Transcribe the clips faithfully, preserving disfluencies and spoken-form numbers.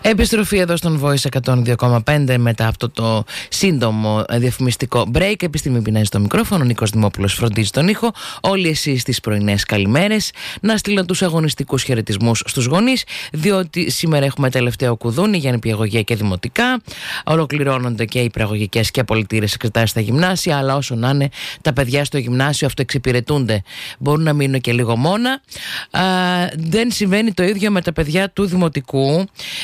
Επιστροφή εδώ στον Voice εκατόν δύο κόμμα πέντε μετά αυτό το σύντομο διαφημιστικό break. Επιστήμη πεινάζει στο μικρόφωνο, ο Νίκος Δημόπουλος φροντίζει τον ήχο. Όλοι εσείς τις πρωινές καλημέρες. Να στείλω τους αγωνιστικούς χαιρετισμούς στους γονείς, διότι σήμερα έχουμε τελευταίο κουδούνι για νηπιαγωγεία και δημοτικά. Ολοκληρώνονται και οι προαγωγικές και απολυτήρες εξετάσεις στα γυμνάσια, αλλά όσο να είναι, τα παιδιά στο γυμνάσιο αυτοεξυπηρετούνται. Μπορούν να μείνουν και λίγο μόνα. Α, δεν συμβαίνει το ίδιο με τα παιδιά του δημοτικού.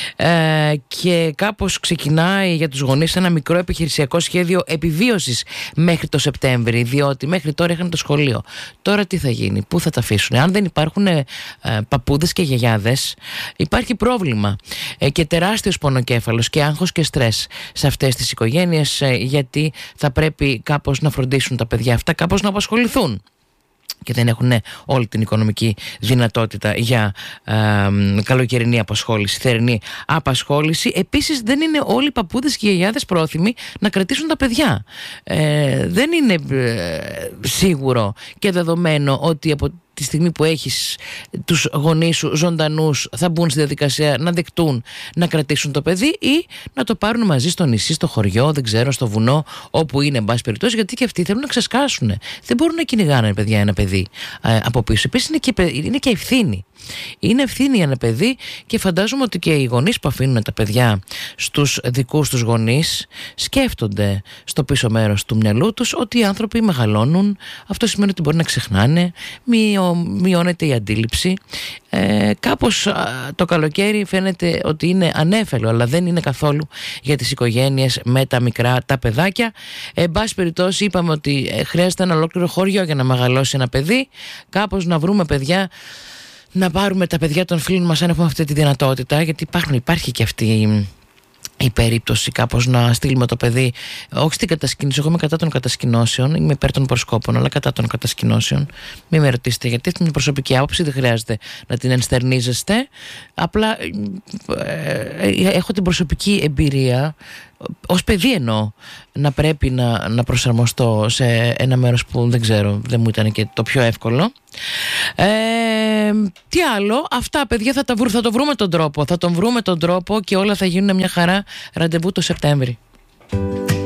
Ε, και κάπως ξεκινάει για τους γονείς ένα μικρό επιχειρησιακό σχέδιο επιβίωσης μέχρι το Σεπτέμβρη, διότι μέχρι τώρα είχαν το σχολείο. Τώρα τι θα γίνει, πού θα τα αφήσουν? Αν δεν υπάρχουν ε, παππούδες και γιαγιάδες, υπάρχει πρόβλημα ε, και τεράστιος πονοκέφαλος και άγχος και στρες σε αυτές τις οικογένειες, ε, γιατί θα πρέπει κάπως να φροντίσουν τα παιδιά αυτά, κάπως να απασχοληθούν. Και δεν έχουν όλη την οικονομική δυνατότητα για ε, καλοκαιρινή απασχόληση, θερινή απασχόληση. Επίσης δεν είναι όλοι οι παππούδες και οι γιαγιάδες πρόθυμοι να κρατήσουν τα παιδιά. Ε, δεν είναι ε, σίγουρο και δεδομένο ότι από τη στιγμή που έχεις τους γονείς σου ζωντανούς θα μπουν στη διαδικασία να δεκτούν να κρατήσουν το παιδί ή να το πάρουν μαζί στο νησί, στο χωριό, δεν ξέρω, στο βουνό, όπου είναι, εν πάση περιπτώσει, γιατί και αυτοί θέλουν να ξεσκάσουν. Δεν μπορούν να κυνηγάνε, παιδιά, ένα παιδί ε, από πίσω. Επίσης είναι και, είναι και ευθύνη. Είναι ευθύνη ένα παιδί και φαντάζομαι ότι και οι γονείς που αφήνουν τα παιδιά στους δικούς τους γονείς σκέφτονται στο πίσω μέρος του μυαλού τους ότι οι άνθρωποι μεγαλώνουν. Αυτό σημαίνει ότι μπορεί να ξεχνάνε, μειω, μειώνεται η αντίληψη. Ε, κάπως α, το καλοκαίρι φαίνεται ότι είναι ανέφελο, αλλά δεν είναι καθόλου για τις οικογένειες με τα μικρά τα παιδάκια. Εν πάση περιπτώσει, είπαμε ότι χρειάζεται ένα ολόκληρο χωριό για να μεγαλώσει ένα παιδί. Κάπως να βρούμε παιδιά, να πάρουμε τα παιδιά των φίλων μας αν έχουμε αυτή τη δυνατότητα, γιατί υπάρχουν, υπάρχει και αυτή η, η περίπτωση κάπως να στείλουμε το παιδί, όχι στην κατασκήνωση. Εγώ είμαι κατά των κατασκηνώσεων, είμαι υπέρ των προσκόπων, αλλά κατά των κατασκηνώσεων. Μην με ρωτήσετε γιατί, αυτή είναι μια προσωπική άποψη, δεν χρειάζεται να την ενστερνίζεστε. Απλά ε, ε, έχω την προσωπική εμπειρία, ως παιδί εννοώ, να πρέπει να, να προσαρμοστώ σε ένα μέρος που δεν ξέρω, δεν μου ήταν και το πιο εύκολο. Ε, τι άλλο, αυτά παιδιά θα, τα βρου, θα το βρούμε τον τρόπο, θα τον βρούμε τον τρόπο και όλα θα γίνουν μια χαρά. Ραντεβού το Σεπτέμβρη.